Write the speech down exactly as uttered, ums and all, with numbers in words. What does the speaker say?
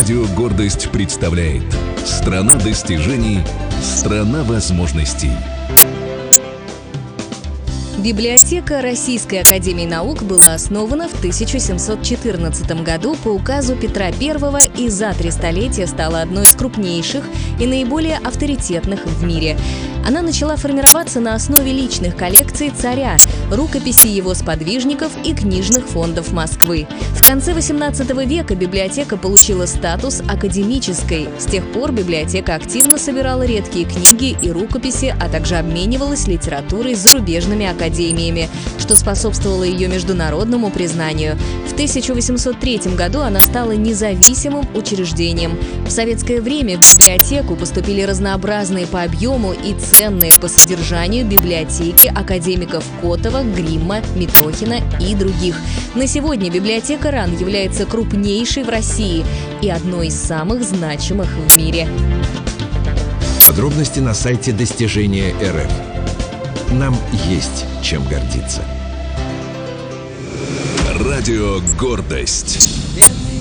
Радио «Гордость» представляет «Страна достижений, страна возможностей». Библиотека Российской академии наук была основана в тысяча семьсот четырнадцатом году по указу Петра Первого и за три столетия стала одной из крупнейших и наиболее авторитетных в мире. Она начала формироваться на основе личных коллекций царя, рукописей его сподвижников и книжных фондов Москвы. В конце восемнадцатого века библиотека получила статус академической. С тех пор библиотека активно собирала редкие книги и рукописи, а также обменивалась литературой с зарубежными академиями, что способствовало ее международному признанию. В тысяча восемьсот третьем году она стала независимым учреждением. В советское время в библиотеку поступили разнообразные по объему и ценные по содержанию библиотеки академиков Котова, Гримма, Митохина и других. На сегодня библиотека РАН является крупнейшей в России и одной из самых значимых в мире. Подробности на сайте достижения точка эр эф. Нам есть чем гордиться. Радио «Гордость».